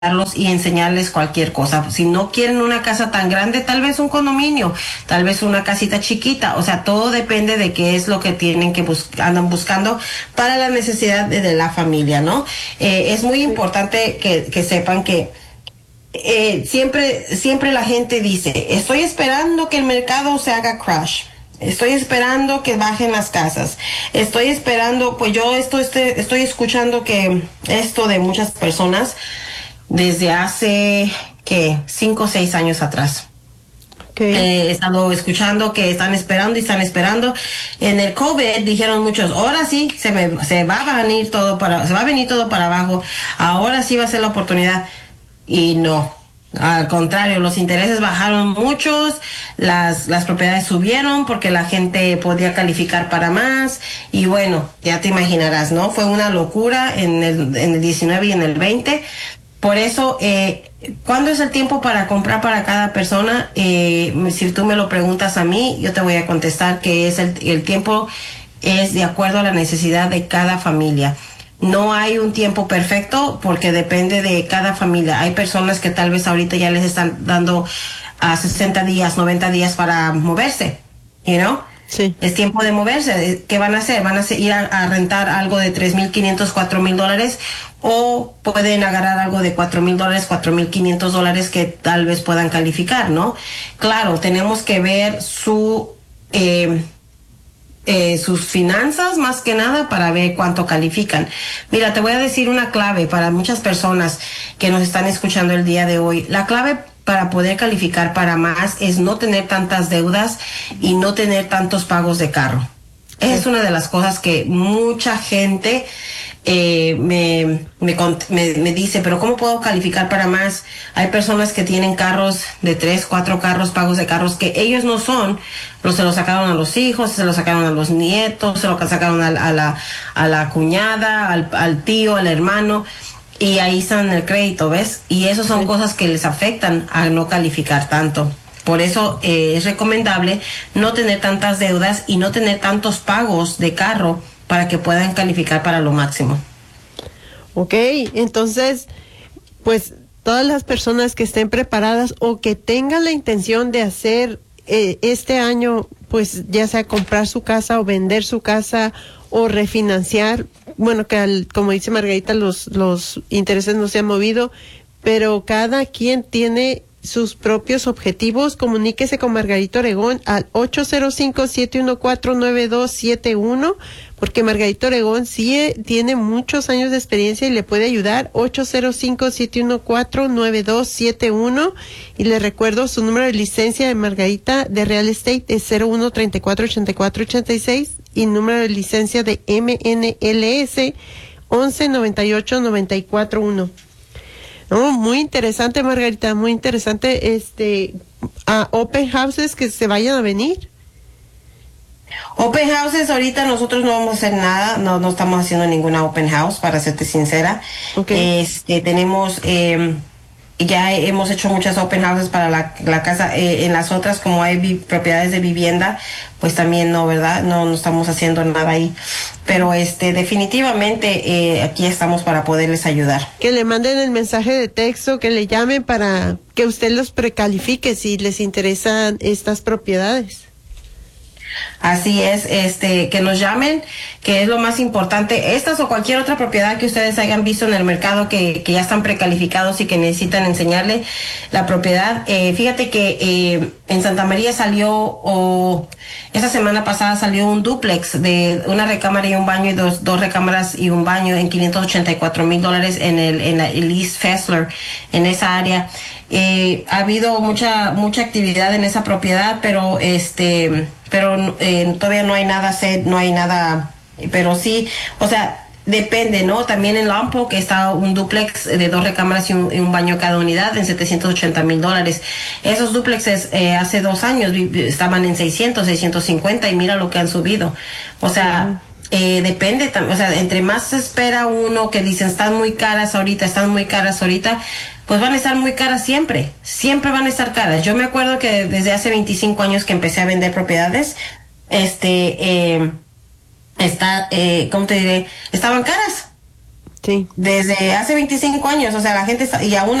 y enseñarles cualquier cosa. Si no quieren una casa tan grande, tal vez un condominio, tal vez una casita chiquita. O sea, todo depende de qué es lo que tienen que andan buscando para la necesidad de la familia, ¿no? Es muy importante que sepan que siempre la gente dice, estoy esperando que el mercado se haga crash. Estoy esperando que bajen las casas. Estoy esperando, pues yo estoy escuchando que esto de muchas personas desde hace, 5 o 6 años atrás. Okay. He estado escuchando que están esperando y están esperando. En el COVID dijeron muchos, ahora sí se va a venir todo para abajo. Ahora sí va a ser la oportunidad. Y no. Al contrario, los intereses bajaron muchos, las propiedades subieron porque la gente podía calificar para más y bueno, ya te imaginarás, ¿no? Fue una locura en el 19 y en el 20. Por eso, ¿cuándo es el tiempo para comprar para cada persona? Si tú me lo preguntas a mí, yo te voy a contestar que es el tiempo es de acuerdo a la necesidad de cada familia. No hay un tiempo perfecto porque depende de cada familia. Hay personas que tal vez ahorita ya les están dando a 60 días, 90 días para moverse, you know? Sí. Es tiempo de moverse. ¿Qué van a hacer? Van a ir a rentar algo de $3,500, $4,000 o pueden agarrar algo de $4,000, $4,500 que tal vez puedan calificar, ¿no? Claro, tenemos que ver sus finanzas más que nada para ver cuánto califican. Mira, te voy a decir una clave para muchas personas que nos están escuchando el día de hoy. La clave para poder calificar para más es no tener tantas deudas y no tener tantos pagos de carro. Es una de las cosas que mucha gente me dice, pero ¿cómo puedo calificar para más? Hay personas que tienen carros de 3, 4 carros, pagos de carros que ellos no son, pero se los sacaron a los hijos, se los sacaron a los nietos, se los sacaron a la cuñada, al tío, al hermano, y ahí están en el crédito, ¿ves? Y eso son cosas que les afectan a no calificar tanto. Por eso es recomendable no tener tantas deudas y no tener tantos pagos de carro para que puedan calificar para lo máximo. Ok, entonces, pues todas las personas que estén preparadas o que tengan la intención de hacer este año, pues ya sea comprar su casa o vender su casa o refinanciar, bueno, que como dice Margarita, los intereses no se han movido, pero cada quien tiene sus propios objetivos. Comuníquese con Margarita Oregón al 805-714-9271, porque Margarita Oregón sí tiene muchos años de experiencia y le puede ayudar. 805-714-9271, y le recuerdo su número de licencia de Margarita de Real Estate es 01-34-84-86 y número de licencia de MNLS 11-98-94-1. No, muy interesante, Margarita, muy interesante. A open houses que se vayan a venir. Open houses, ahorita nosotros no vamos a hacer nada, no estamos haciendo ninguna open house, para serte sincera. Okay. Tenemos, ya hemos hecho muchas open houses para la casa, en las otras, como hay propiedades de vivienda, pues también no, ¿verdad? No estamos haciendo nada ahí. Pero definitivamente aquí estamos para poderles ayudar. Que le manden el mensaje de texto, que le llamen para que usted los precalifique si les interesan estas propiedades. Así es, que nos llamen, que es lo más importante. Estas o cualquier otra propiedad que ustedes hayan visto en el mercado que ya están precalificados y que necesitan enseñarle la propiedad. Fíjate que en Santa María esta semana pasada salió un dúplex de una recámara y un baño y dos recámaras y un baño en $584,000 en el East Fessler, en esa área. Ha habido mucha actividad en esa propiedad, pero todavía no hay nada, pero sí, o sea, depende, ¿no? También en Lompoc está un dúplex de 2 recámaras y un baño cada unidad en $780,000. Esos dúplexes hace 2 años estaban en 650 y mira lo que han subido. O sea, depende, o sea, entre más se espera uno que dicen están muy caras ahorita, pues van a estar muy caras siempre van a estar caras. Yo me acuerdo que desde hace 25 años que empecé a vender propiedades, ¿cómo te diré? Estaban caras. Sí. Desde hace 25 años, o sea, la gente está, y aún